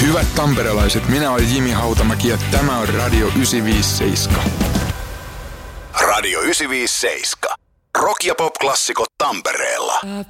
Hyvät tamperelaiset, minä olen Jimi Hautamäki ja tämä on Radio 957. Radio 957. Rock- ja pop-klassikot Tampereella.